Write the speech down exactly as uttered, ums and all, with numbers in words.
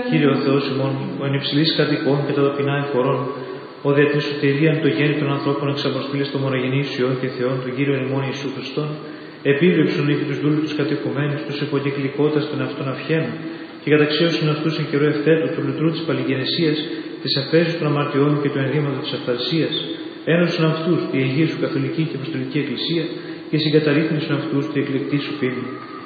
Κύριε ο Θεός ημών, ο εν υψηλής κατοικών και τα ταπεινά εφορών, ο δια την σωτηρίαν το γέννη των ανθρώπων εξαποστήλες το μονογενή Υιών και Θεών, τον Κύριο ημών Ιησού Χριστόν, επίβλεψον ήκη τους δούλους τους κατοικουμένους, τους επογγεκλικότας των αυτών αυχαίων, και καταξίωσον αυτούς εν καιρό ευθέτου του λουτρού της παλιγενεσίας, της αφέσεως των αμαρτιών και του ενδύματος της αυθαρσίας, ένωσον αυτούς τη Αγία σου Καθολική και Αποστολική Εκκλησία και συγκαταρρύθμισον αυτούς τη εκλεκτή σου φήμη.